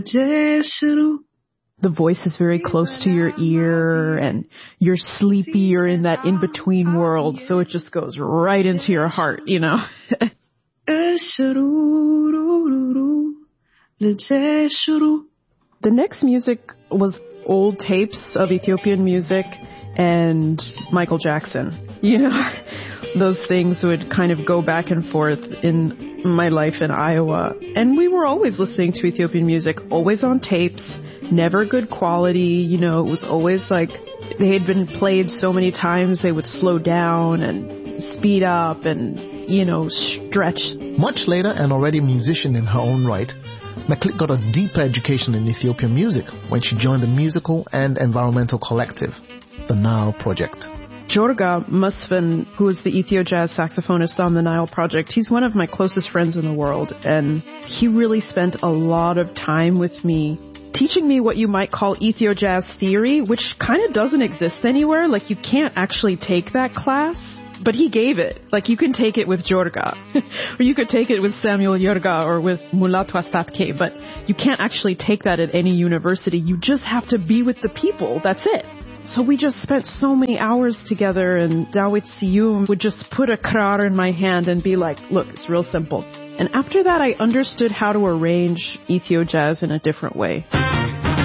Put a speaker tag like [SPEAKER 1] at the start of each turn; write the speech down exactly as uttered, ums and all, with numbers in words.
[SPEAKER 1] The voice is very close to your ear, and you're sleepy, you're in that in-between world, so it just goes right into your heart, you know. The next music was old tapes of Ethiopian music and Michael Jackson. You know, those things would kind of go back and forth in my life in Iowa. And we were always listening to Ethiopian music, always on tapes, never good quality. You know, it was always like they had been played so many times they would slow down and speed up and, you know, stretch.
[SPEAKER 2] Much later, and already a musician in her own right, McClick got a deeper education in Ethiopian music when she joined the musical and environmental collective, the Nile Project.
[SPEAKER 1] Jorga Musfin, who is the Ethio Jazz saxophonist on the Nile Project, he's one of my closest friends in the world, and he really spent a lot of time with me teaching me what you might call Ethio Jazz theory, which kind of doesn't exist anywhere. Like, you can't actually take that class, but he gave it. Like, you can take it with Jorga, or you could take it with Samuel Jorga or with Mulatu Astatke, but you can't actually take that at any university. You just have to be with the people. That's it. So we just spent so many hours together, and Dawit Siyum would just put a krar in my hand and be like, look, it's real simple. And after that, I understood how to arrange Ethio Jazz in a different way.